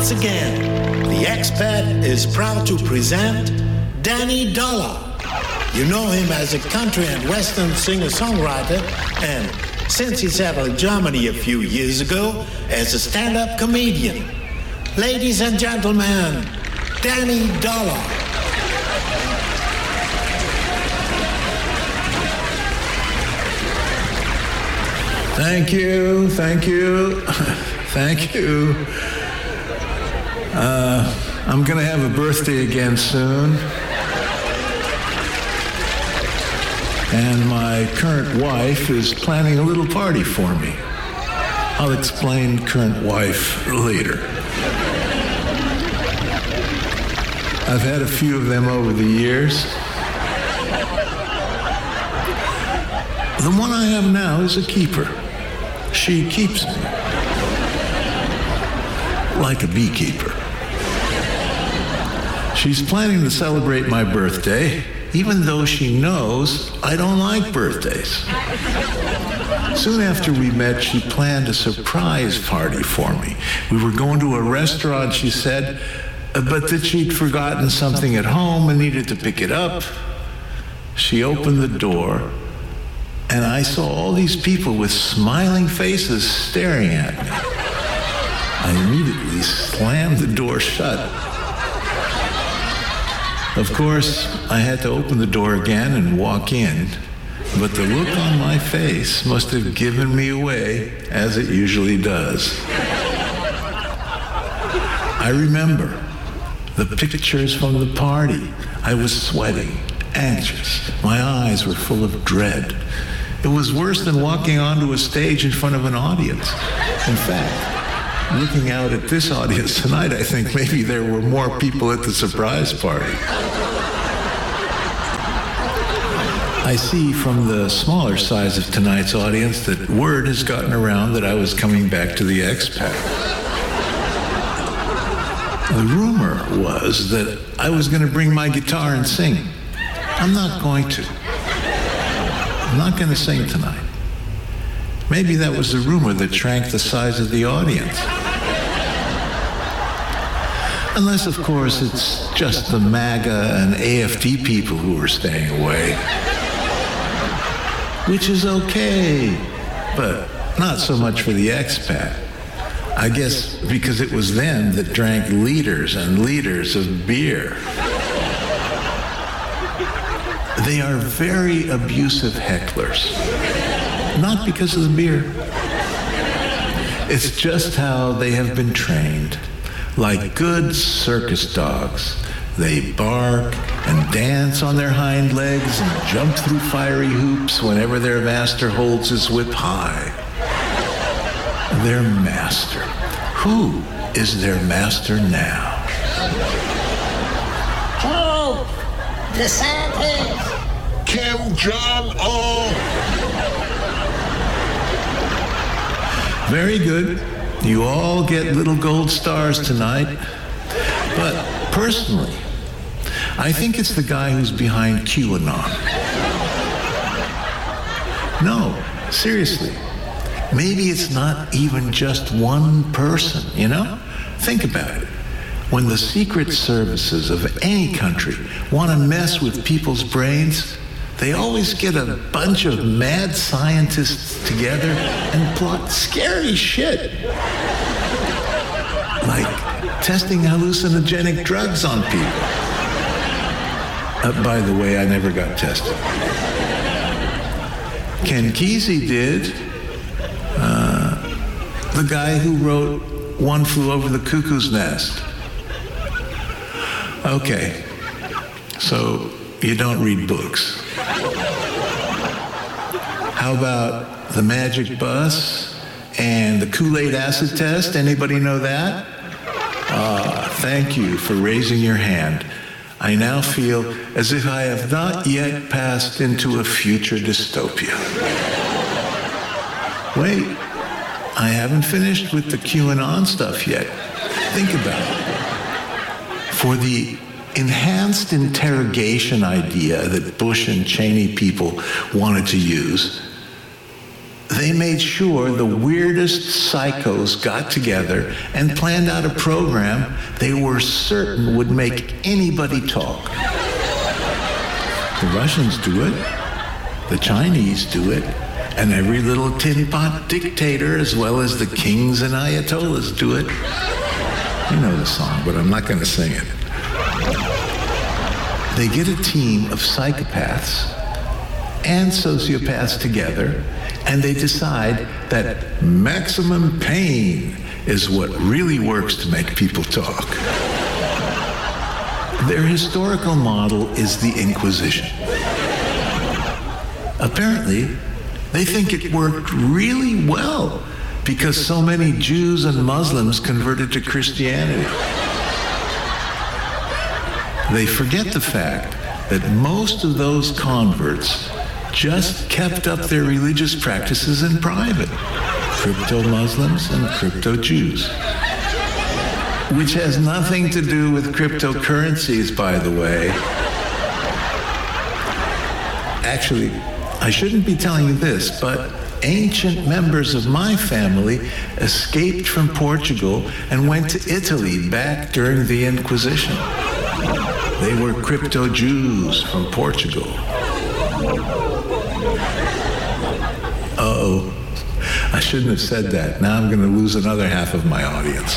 Once again, the expat is proud to present Danny Dollar. You know him as a country and western singer-songwriter, and since he settled in Germany a few years ago, as a stand-up comedian. Ladies and gentlemen, Danny Dollar. Thank you. Thank you. I'm going to have a birthday again soon. And my current wife is planning a little party for me. I'll explain current wife later. I've had a few of them over the years. The one I have now is a keeper. She keeps me. Like a beekeeper. She's planning to celebrate my birthday, even though she knows I don't like birthdays. Soon after we met, she planned a surprise party for me. We were going to a restaurant, she said, but that she'd forgotten something at home and needed to pick it up. She opened the door, and I saw all these people with smiling faces staring at me. I immediately slammed the door shut. Of course, I had to open the door again and walk in, but the look on my face must have given me away, as it usually does. I remember the pictures from the party. I was sweating, anxious. My eyes were full of dread. It was worse than walking onto a stage in front of an audience. In fact, looking out at this audience tonight, I think maybe there were more people at the surprise party. I see from the smaller size of tonight's audience that word has gotten around that I was coming back to the expat. The rumor was that I was going to bring my guitar and sing. I'm not going to. I'm not going to sing tonight. Maybe that was the rumor that shrank the size of the audience. Unless, of course, it's just the MAGA and AFD people who are staying away. Which is okay, but not so much for the expat. I guess because it was them that drank liters and liters of beer. They are very abusive hecklers. Not because of the beer. It's just how they have been trained. Like good circus dogs, they bark and dance on their hind legs and jump through fiery hoops whenever their master holds his whip high. Their master. Who is their master now? Hope! DeSantis! Kim Jong-un! Very good. You all get little gold stars tonight. But personally, I think it's the guy who's behind QAnon. No, seriously. Maybe it's not even just one person, you know? Think about it. When the secret services of any country want to mess with people's brains, they always get a bunch of mad scientists together and plot scary shit. Like testing hallucinogenic drugs on people. By the way, I never got tested. Ken Kesey did. The guy who wrote One Flew Over the Cuckoo's Nest. Okay, so you don't read books. How about the magic bus and the Kool-Aid acid test? Anybody know that? Thank you for raising your hand. I now feel as if I have not yet passed into a future dystopia. Wait, I haven't finished with the QAnon stuff yet. Think about it. For the enhanced interrogation idea that Bush and Cheney people wanted to use, They made sure the weirdest psychos got together and planned out a program they were certain would make anybody talk. The Russians do it, the Chinese do it, and every little tin pot dictator, as well as the kings and ayatollahs, do it. You know the song, but I'm not going to sing it. They get a team of psychopaths and sociopaths together, and they decide that maximum pain is what really works to make people talk. Their historical model is the Inquisition. Apparently, they think it worked really well because so many Jews and Muslims converted to Christianity. They forget the fact that most of those converts just kept up their religious practices in private. Crypto-Muslims and crypto-Jews. Which has nothing to do with cryptocurrencies, by the way. Actually, I shouldn't be telling you this, but ancient members of my family escaped from Portugal and went to Italy back during the Inquisition. They were crypto-Jews from Portugal. Uh-oh, I shouldn't have said that. Now I'm going to lose another half of my audience.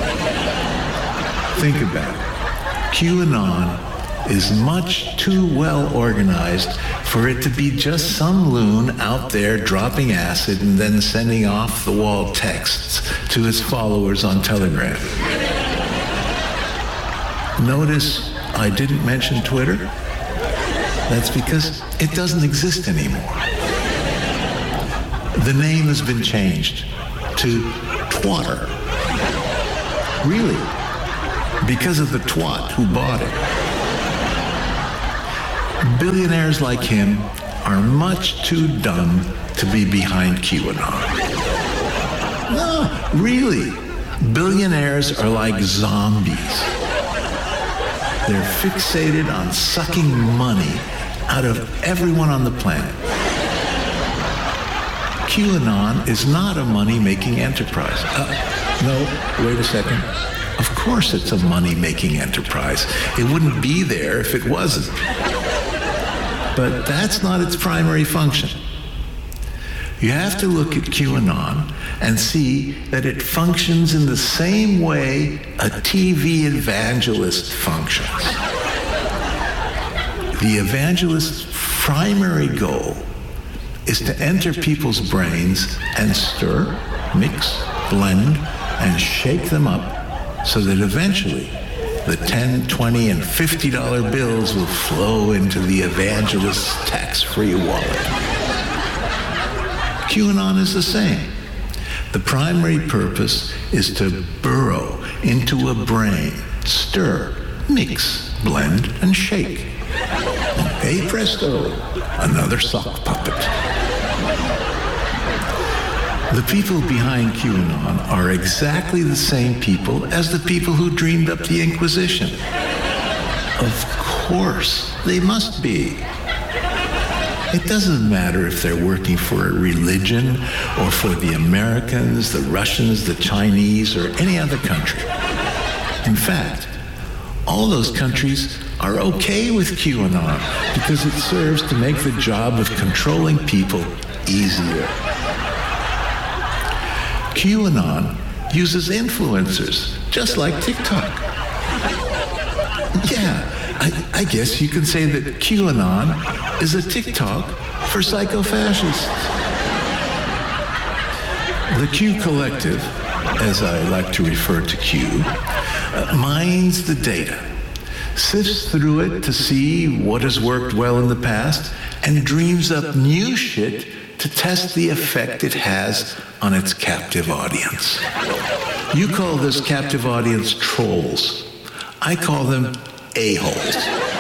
Think about it. QAnon is much too well organized for it to be just some loon out there dropping acid and then sending off-the-wall texts to his followers on Telegram. Notice I didn't mention Twitter? That's because it doesn't exist anymore. The name has been changed to Twatter. Really? Because of the twat who bought it. Billionaires like him are much too dumb to be behind QAnon. No, really. Billionaires are like zombies. They're fixated on sucking money out of everyone on the planet. QAnon is not a money-making enterprise. No, wait a second. Of course it's a money-making enterprise. It wouldn't be there if it wasn't. But that's not its primary function. You have to look at QAnon and see that it functions in the same way a TV evangelist functions. The evangelist's primary goal is to enter people's brains and stir, mix, blend, and shake them up so that eventually the $10, $20, and $50 bills will flow into the evangelist's tax-free wallet. QAnon is the same. The primary purpose is to burrow into a brain, stir, mix, blend, and shake. And hey presto, another sock puppet. The people behind QAnon are exactly the same people as the people who dreamed up the Inquisition. Of course, they must be. It doesn't matter if they're working for a religion or for the Americans, the Russians, the Chinese, or any other country. In fact, all those countries are okay with QAnon because it serves to make the job of controlling people easier. QAnon uses influencers, just like TikTok. Yeah, I guess you can say that QAnon is a TikTok for psycho-fascists. The Q Collective, as I like to refer to Q, mines the data, sifts through it to see what has worked well in the past, and dreams up new shit to test the effect it has on its captive audience. You call this captive audience trolls. I call them a-holes.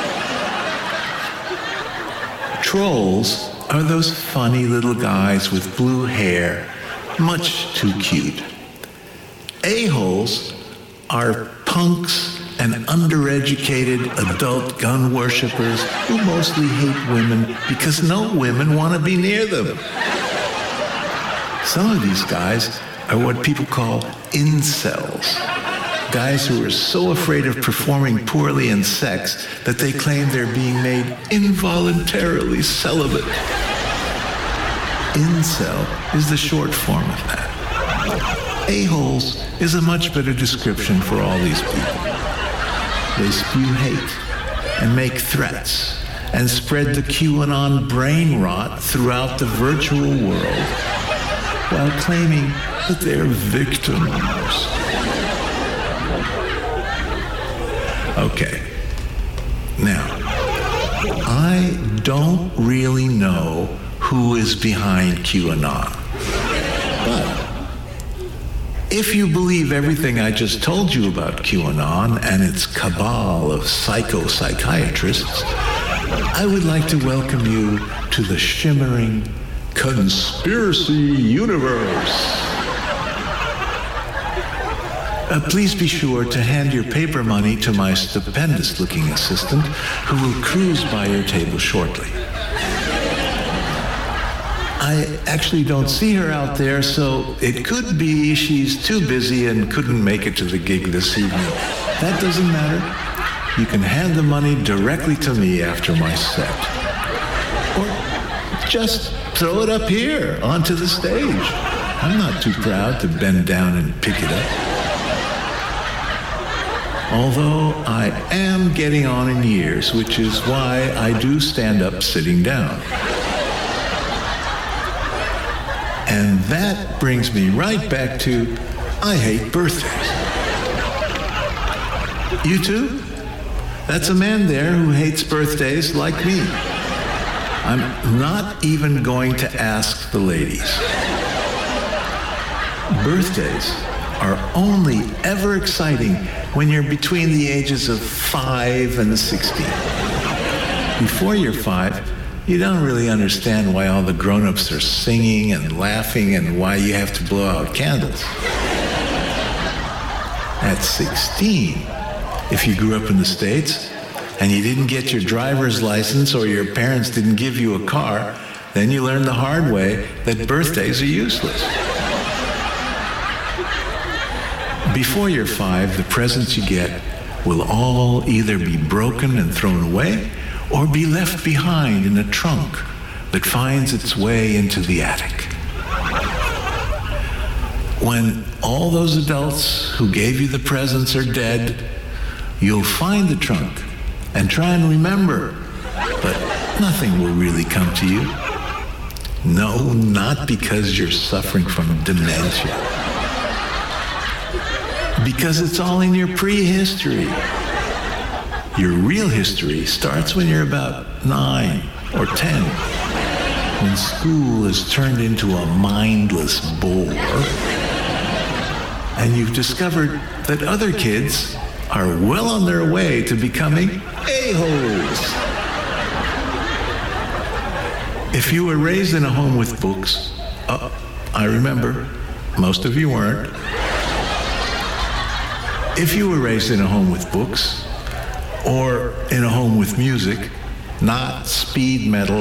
Trolls are those funny little guys with blue hair, much too cute. A-holes are punks and undereducated adult gun worshippers who mostly hate women because no women want to be near them. Some of these guys are what people call incels. Guys who are so afraid of performing poorly in sex that they claim they're being made involuntarily celibate. Incel is the short form of that. A-holes is a much better description for all these people. They spew hate and make threats and spread the QAnon brain rot throughout the virtual world while claiming that they're victims. Okay. Now, I don't really know who is behind QAnon. But if you believe everything I just told you about QAnon and its cabal of psychiatrists, I would like to welcome you to the shimmering conspiracy universe. Please be sure to hand your paper money to my stupendous-looking assistant, who will cruise by your table shortly. I actually don't see her out there, so it could be she's too busy and couldn't make it to the gig this evening. That doesn't matter. You can hand the money directly to me after my set. Or just throw it up here onto the stage. I'm not too proud to bend down and pick it up. Although I am getting on in years, which is why I do stand up sitting down. And that brings me right back to, I hate birthdays. You too? That's a man there who hates birthdays like me. I'm not even going to ask the ladies. Birthdays are only ever exciting when you're between the ages of 5 and 16. Before you're 5, you don't really understand why all the grown-ups are singing and laughing and why you have to blow out candles. At 16, if you grew up in the States and you didn't get your driver's license or your parents didn't give you a car, then you learn the hard way that birthdays are useless. Before you're 5, the presents you get will all either be broken and thrown away or be left behind in a trunk that finds its way into the attic. When all those adults who gave you the presents are dead, you'll find the trunk and try and remember, but nothing will really come to you. No, not because you're suffering from dementia. Because it's all in your prehistory. Your real history starts when you're about 9 or 10, when school is turned into a mindless bore, and you've discovered that other kids are well on their way to becoming a-holes. If you were raised in a home with books, I remember, most of you weren't. If you were raised in a home with books, or in a home with music, not speed metal,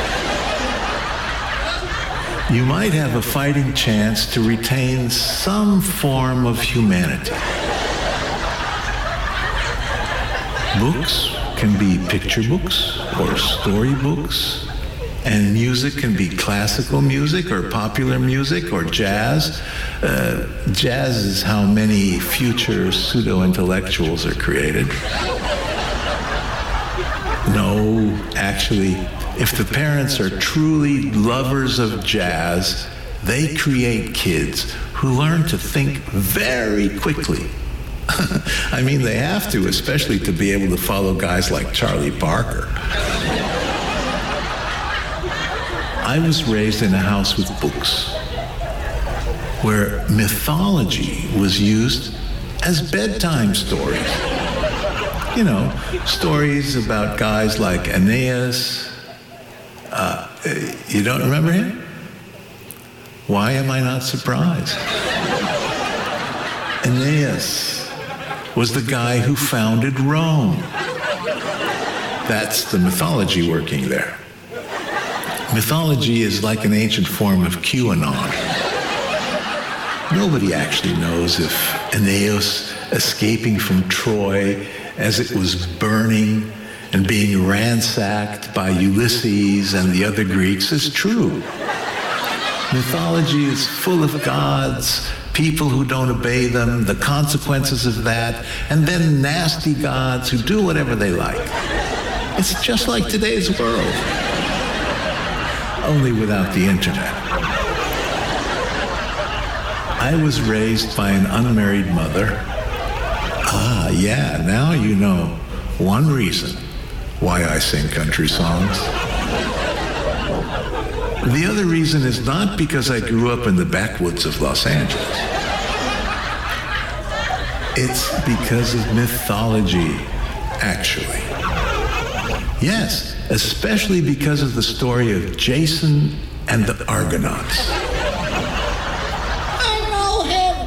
you might have a fighting chance to retain some form of humanity. Books can be picture books or story books, and music can be classical music or popular music or jazz. Jazz is how many future pseudo-intellectuals are created. No, actually, if the parents are truly lovers of jazz, they create kids who learn to think very quickly. I mean, they have to, especially to be able to follow guys like Charlie Parker. I was raised in a house with books where mythology was used as bedtime stories. You know, stories about guys like Aeneas. You don't remember him? Why am I not surprised? Aeneas was the guy who founded Rome. That's the mythology working there. Mythology is like an ancient form of QAnon. Nobody actually knows if Aeneas escaping from Troy as it was burning and being ransacked by Ulysses and the other Greeks is true. Mythology is full of gods, people who don't obey them, the consequences of that, and then nasty gods who do whatever they like. It's just like today's world, only without the internet. I was raised by an unmarried mother. Ah, yeah, now you know one reason why I sing country songs. The other reason is not because I grew up in the backwoods of Los Angeles. It's because of mythology, actually. Yes, especially because of the story of Jason and the Argonauts. I know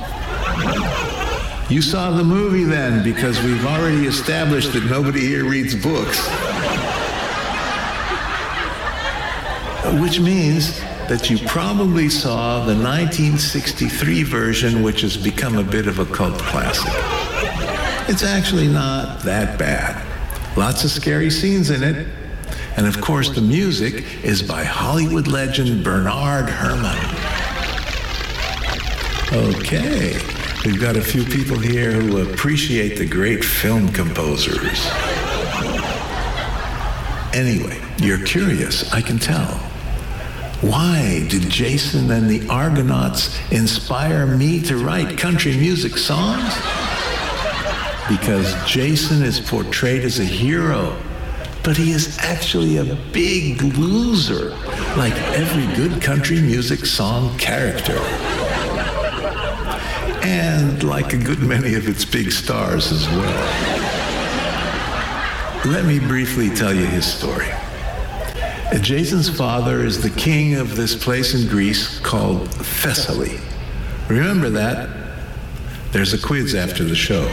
him. You saw the movie then, because we've already established that nobody here reads books. Which means that you probably saw the 1963 version, which has become a bit of a cult classic. It's actually not that bad. Lots of scary scenes in it. And of course, the music is by Hollywood legend Bernard Herrmann. Okay, we've got a few people here who appreciate the great film composers. Anyway, you're curious, I can tell. Why did Jason and the Argonauts inspire me to write country music songs? Because Jason is portrayed as a hero, but he is actually a big loser, like every good country music song character. And like a good many of its big stars as well. Let me briefly tell you his story. Jason's father is the king of this place in Greece called Thessaly. Remember that? There's a quiz after the show.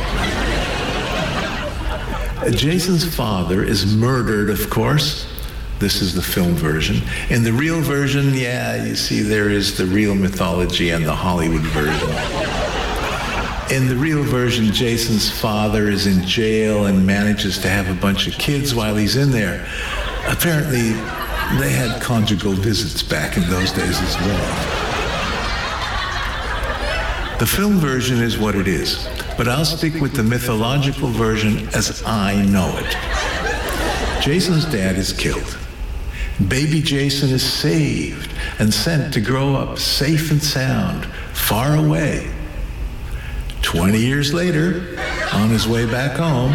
Jason's father is murdered, of course. This is the film version. In the real version, yeah, you see there is the real mythology and the Hollywood version. In the real version, Jason's father is in jail and manages to have a bunch of kids while he's in there. Apparently, they had conjugal visits back in those days as well. The film version is what it is, but I'll stick with the mythological version as I know it. Jason's dad is killed. Baby Jason is saved and sent to grow up safe and sound, far away. 20 years later, on his way back home,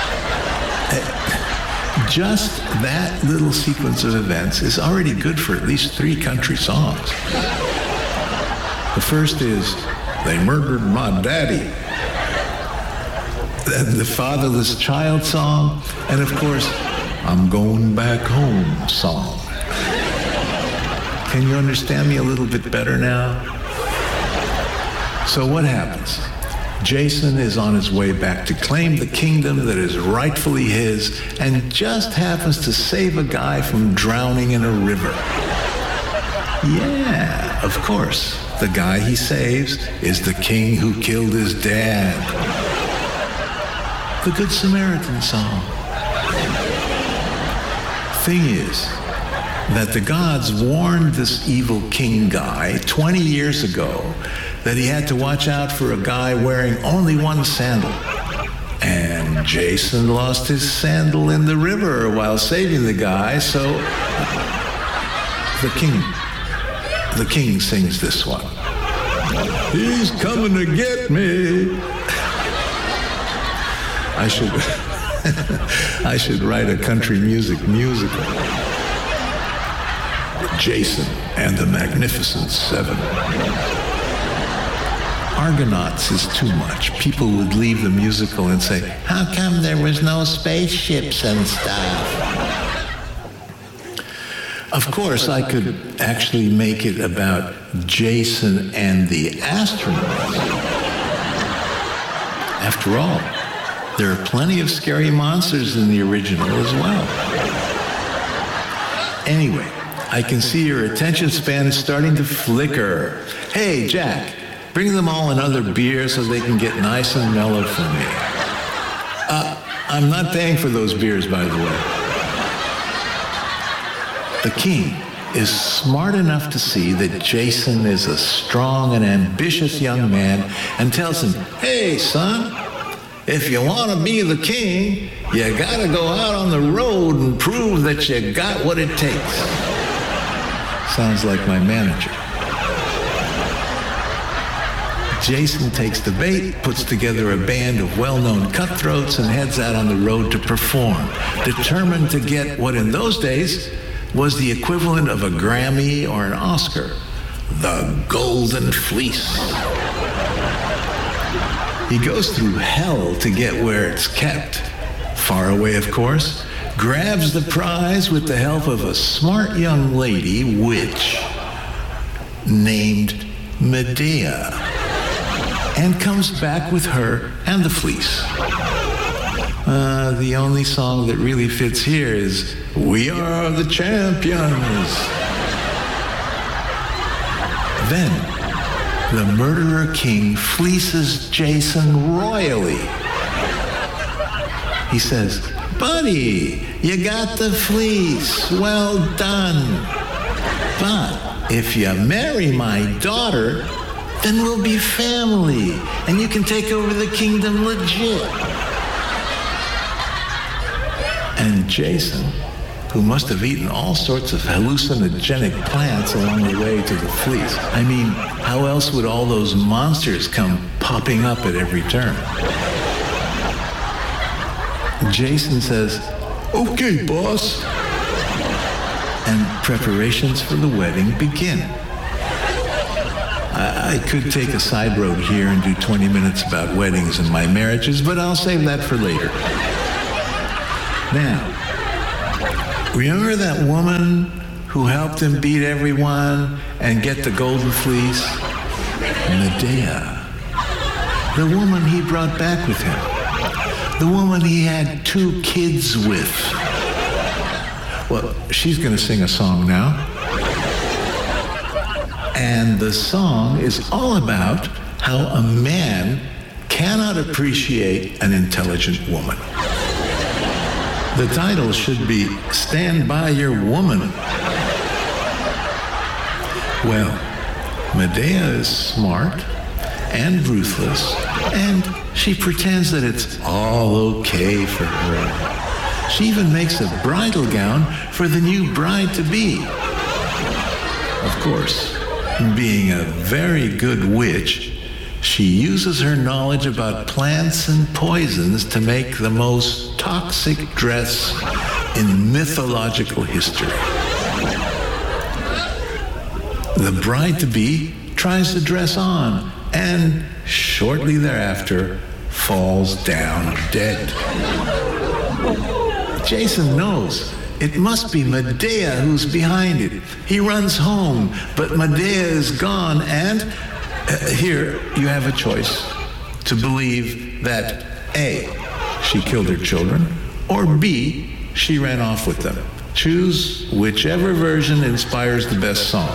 just that little sequence of events is already good for at least 3 country songs. The first is, "They murdered my daddy." Then the fatherless child song, and of course, "I'm going back home" song. Can you understand me a little bit better now? So what happens? Jason is on his way back to claim the kingdom that is rightfully his and just happens to save a guy from drowning in a river. Yeah, of course, the guy he saves is the king who killed his dad. The Good Samaritan song. Thing is that the gods warned this evil king guy 20 years ago that he had to watch out for a guy wearing only one sandal. And Jason lost his sandal in the river while saving the guy, so the king sings this one. "He's coming to get me." I should write a country musical. Jason and the Magnificent Seven. Argonauts is too much. People would leave the musical and say, "How come there was no spaceships and stuff?" Of course, I could actually make it about Jason and the astronauts. After all, there are plenty of scary monsters in the original as well. Anyway, I can see your attention span is starting to flicker. Hey, Jack, Bring them all another beer so they can get nice and mellow for me. I'm not paying for those beers, by the way. The king is smart enough to see that Jason is a strong and ambitious young man and tells him, "Hey, son, if you want to be the king, you got to go out on the road and prove that you got what it takes." Sounds like my manager. Jason takes the bait, puts together a band of well-known cutthroats, and heads out on the road to perform, determined to get what in those days was the equivalent of a Grammy or an Oscar, the Golden Fleece. He goes through hell to get where it's kept, far away of course, grabs the prize with the help of a smart young lady witch named Medea, and comes back with her and the fleece. The only song that really fits here is "We Are the Champions." Then, the murderer king fleeces Jason royally. He says, "Buddy, you got the fleece. Well done. But if you marry my daughter, then we'll be family, and you can take over the kingdom legit." And Jason, who must have eaten all sorts of hallucinogenic plants along the way to the fleece. I mean, how else would all those monsters come popping up at every turn? Jason says, "Okay, boss." And preparations for the wedding begin. I could take a side road here and do 20 minutes about weddings and my marriages, but I'll save that for later. Now, remember that woman who helped him beat everyone and get the golden fleece? Medea. The woman he brought back with him. The woman he had 2 kids with. Well, she's going to sing a song now. And the song is all about how a man cannot appreciate an intelligent woman. The title should be "Stand By Your Woman." Well, Medea is smart and ruthless, and she pretends that it's all okay for her. She even makes a bridal gown for the new bride-to-be. Of course, being a very good witch, she uses her knowledge about plants and poisons to make the most toxic dress in mythological history. The bride-to-be tries the dress on and shortly thereafter falls down dead. Jason knows it must be Medea who's behind it. He runs home, but Medea is gone, and here you have a choice to believe that A, she killed her children, or B, she ran off with them. Choose whichever version inspires the best song.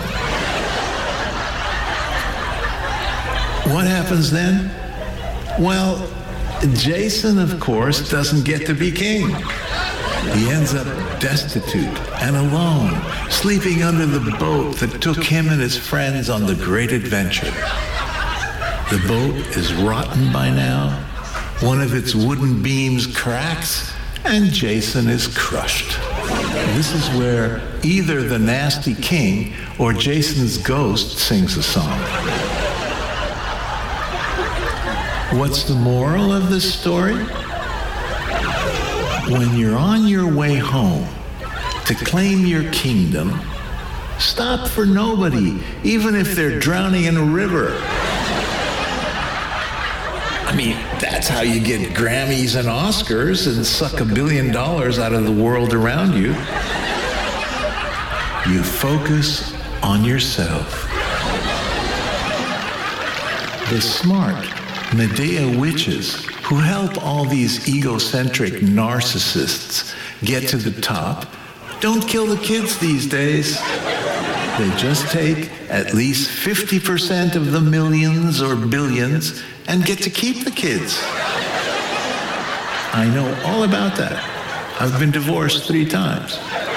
What happens then? Well, Jason, of course, doesn't get to be king. He ends up destitute and alone, sleeping under the boat that took him and his friends on the great adventure. The boat is rotten by now. One of its wooden beams cracks, and Jason is crushed. This is where either the nasty king or Jason's ghost sings a song. What's the moral of this story? When you're on your way home to claim your kingdom, stop for nobody, even if they're drowning in a river. I mean, that's how you get Grammys and Oscars and suck $1 billion out of the world around you. You focus on yourself. The smart Medea witches who help all these egocentric narcissists get to the top don't kill the kids these days. They just take at least 50% of the millions or billions and get to keep the kids. I know all about that. I've been divorced 3 times.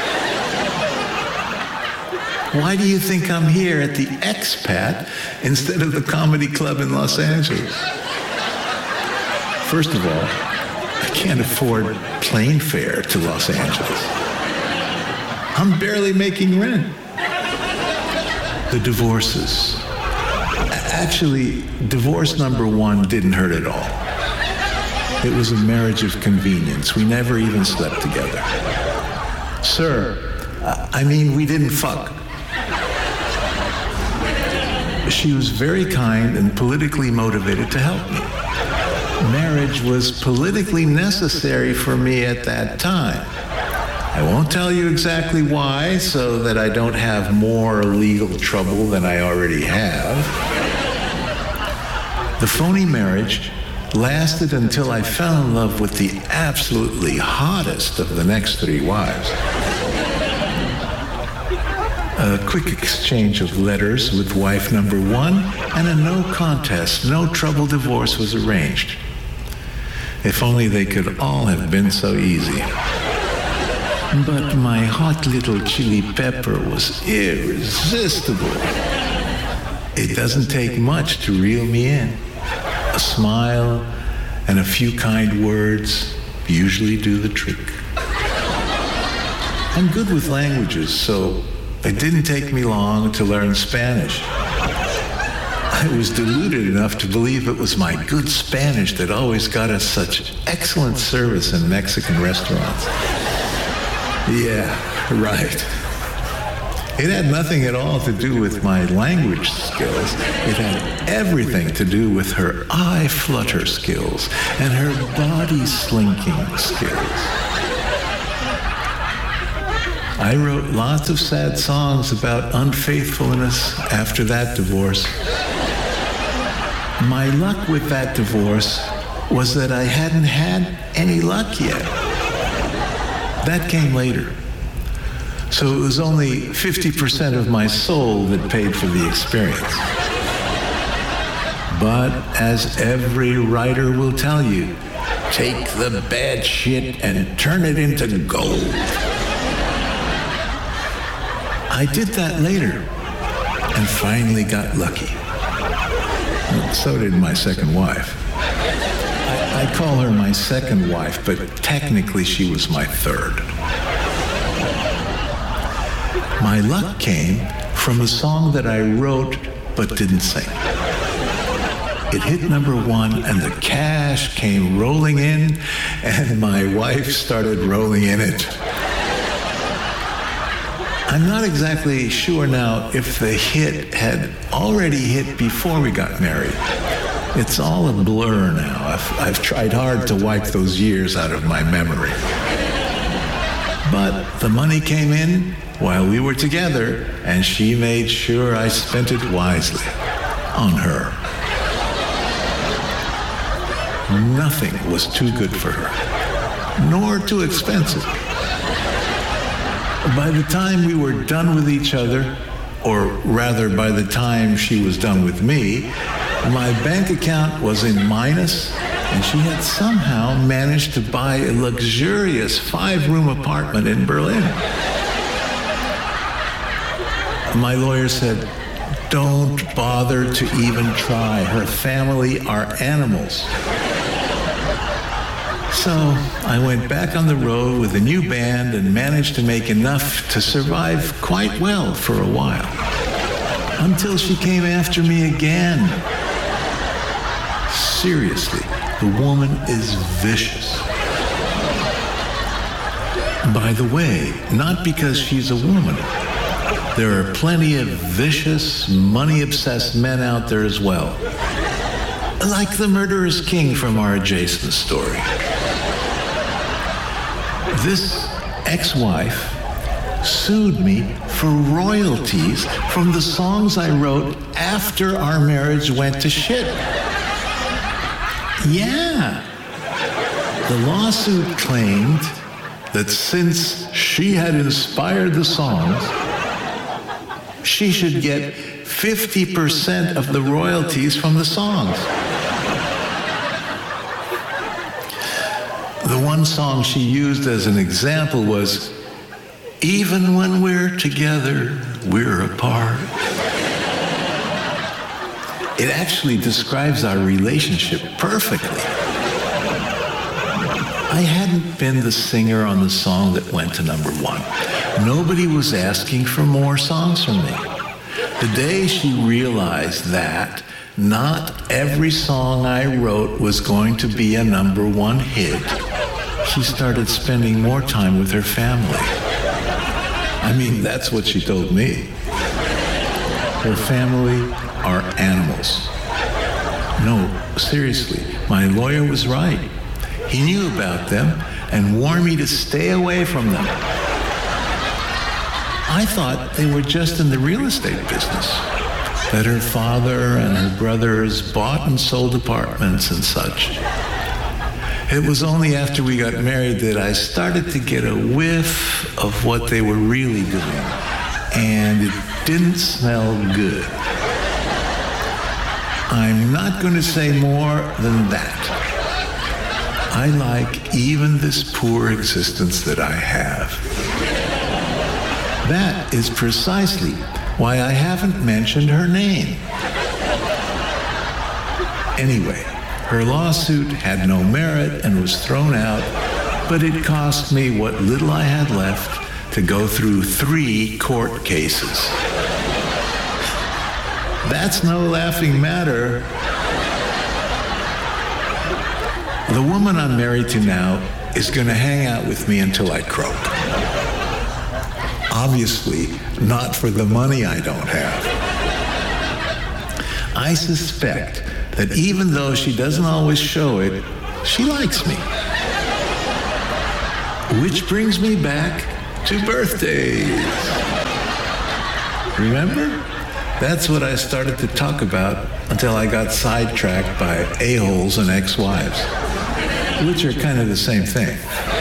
Why do you think I'm here at the Expat instead of the Comedy Club in Los Angeles? First of all, I can't afford plane fare to Los Angeles. I'm barely making rent. The divorces. Actually, divorce number 1 didn't hurt at all. It was a marriage of convenience. We never even slept together. Sir, I mean, we didn't fuck. She was very kind and politically motivated to help me. Marriage was politically necessary for me at that time. I won't tell you exactly why, so that I don't have more legal trouble than I already have. The phony marriage lasted until I fell in love with the absolutely hottest of the next 3 wives. A quick exchange of letters with wife number 1, and a no contest, no trouble divorce was arranged. If only they could all have been so easy. But my hot little chili pepper was irresistible. It doesn't take much to reel me in. A smile and a few kind words usually do the trick. I'm good with languages, so it didn't take me long to learn Spanish. I was deluded enough to believe it was my good Spanish that always got us such excellent service in Mexican restaurants. Yeah, right. It had nothing at all to do with my language skills. It had everything to do with her eye flutter skills and her body slinking skills. I wrote lots of sad songs about unfaithfulness after that divorce. My luck with that divorce was that I hadn't had any luck yet. That came later. So it was only 50% of my soul that paid for the experience. But as every writer will tell you, take the bad shit and turn it into gold. I did that later and finally got lucky. So did my second wife. I call her my second wife, but technically she was my third. My luck came from a song that I wrote but didn't sing. It hit number 1 and the cash came rolling in and my wife started rolling in it. I'm not exactly sure now if the hit had already hit before we got married. It's all a blur now. I've tried hard to wipe those years out of my memory. But the money came in while we were together, and she made sure I spent it wisely on her. Nothing was too good for her, nor too expensive. By the time we were done with each other, or rather by the time she was done with me, my bank account was in minus, and she had somehow managed to buy a luxurious 5-room apartment in Berlin. My lawyer said, "Don't bother to even try. Her family are animals." So I went back on the road with a new band and managed to make enough to survive quite well for a while. Until she came after me again. Seriously, the woman is vicious. By the way, not because she's a woman. There are plenty of vicious, money-obsessed men out there as well. Like the murderous king from our adjacent story. This ex-wife sued me for royalties from the songs I wrote after our marriage went to shit. Yeah. The lawsuit claimed that since she had inspired the songs, she should get 50% of the royalties from the songs. The one song she used as an example was, "Even when we're together, we're apart." It actually describes our relationship perfectly. I hadn't been the singer on the song that went to number one. Nobody was asking for more songs from me. The day she realized that not every song I wrote was going to be a number one hit, she started spending more time with her family. I mean, that's what she told me. Her family are animals. No, seriously, my lawyer was right. He knew about them and warned me to stay away from them. I thought they were just in the real estate business, that her father and her brothers bought and sold apartments and such. It was only after we got married that I started to get a whiff of what they were really doing, and it didn't smell good. I'm not going to say more than that. I like even this poor existence that I have. That is precisely why I haven't mentioned her name. Anyway, her lawsuit had no merit and was thrown out, but it cost me what little I had left to go through 3 court cases. That's no laughing matter. The woman I'm married to now is going to hang out with me until I croak. Obviously, not for the money I don't have. I suspect that even though she doesn't always show it, she likes me. Which brings me back to birthdays. Remember? That's what I started to talk about until I got sidetracked by a-holes and ex-wives, which are kind of the same thing.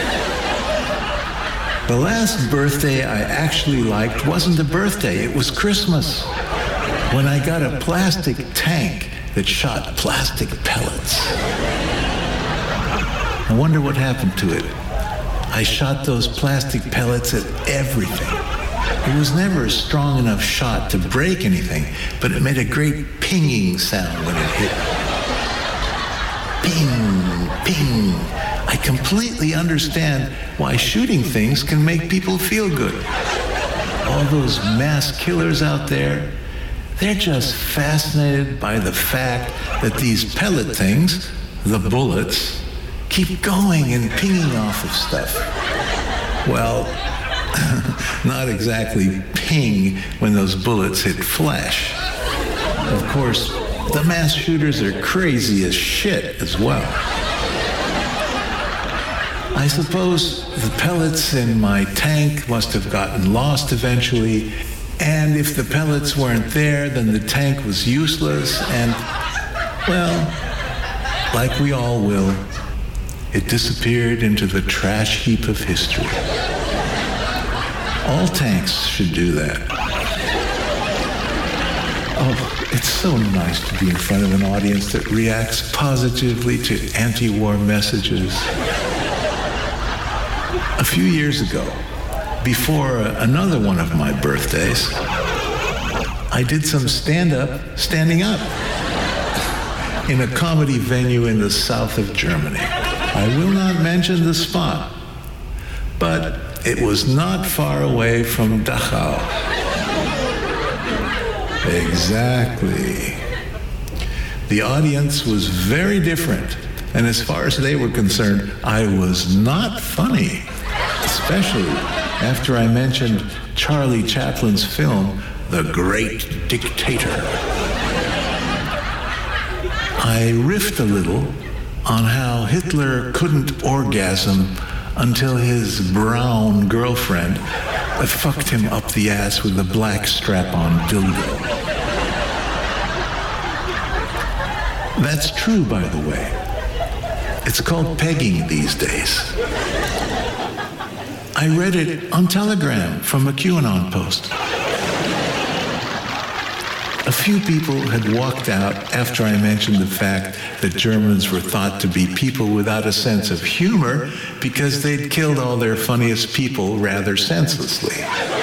The last birthday I actually liked wasn't a birthday, it was Christmas, when I got a plastic tank that shot plastic pellets. I wonder what happened to it. I shot those plastic pellets at everything. It was never a strong enough shot to break anything, but it made a great pinging sound when it hit. Ping, ping. I completely understand why shooting things can make people feel good. All those mass killers out there, they're just fascinated by the fact that these pellet things, the bullets, keep going and pinging off of stuff. Well, not exactly ping when those bullets hit flesh. Of course, the mass shooters are crazy as shit as well. I suppose the pellets in my tank must have gotten lost eventually, and if the pellets weren't there, then the tank was useless, and, well, like we all will, it disappeared into the trash heap of history. All tanks should do that. Oh, it's so nice to be in front of an audience that reacts positively to anti-war messages. A few years ago, before another one of my birthdays, I did some standing up, in a comedy venue in the south of Germany. I will not mention the spot, but it was not far away from Dachau. Exactly. The audience was very different, and as far as they were concerned, I was not funny, especially after I mentioned Charlie Chaplin's film, The Great Dictator. I riffed a little on how Hitler couldn't orgasm until his brown girlfriend fucked him up the ass with a black strap-on dildo. That's true, by the way. It's called pegging these days. I read it on Telegram from a QAnon post. A few people had walked out after I mentioned the fact that Germans were thought to be people without a sense of humor because they'd killed all their funniest people rather senselessly.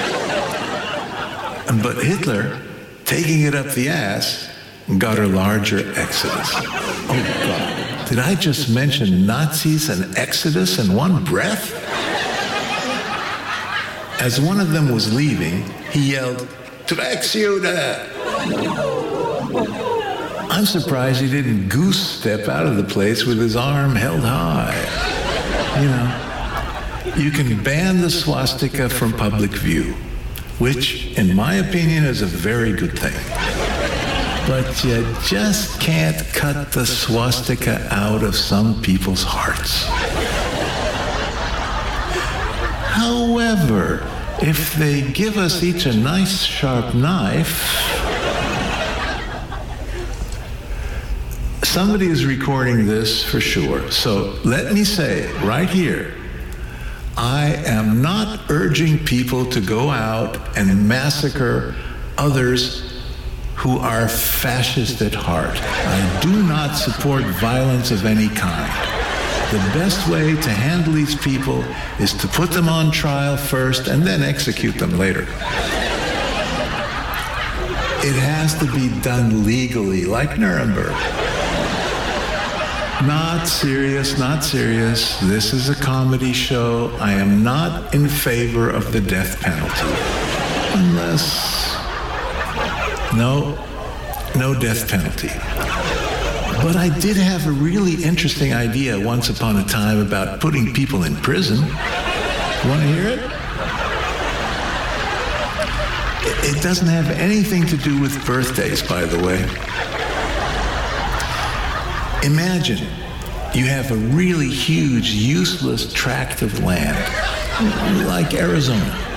But Hitler, taking it up the ass, got a larger exodus. Oh, God. Did I just mention Nazis and exodus in one breath? As one of them was leaving, he yelled, "Drecksjude!" I'm surprised he didn't goose step out of the place with his arm held high. You know, you can ban the swastika from public view, which, in my opinion, is a very good thing. But you just can't cut the swastika out of some people's hearts. However, if they give us each a nice sharp knife, somebody is recording this for sure. So let me say right here, I am not urging people to go out and massacre others who are fascist at heart. I do not support violence of any kind. The best way to handle these people is to put them on trial first and then execute them later. It has to be done legally, like Nuremberg. Not serious, not serious. This is a comedy show. I am not in favor of the death penalty. Unless... No death penalty. But I did have a really interesting idea once upon a time about putting people in prison. Want to hear it? It doesn't have anything to do with birthdays, by the way. Imagine you have a really huge, useless tract of land, like Arizona.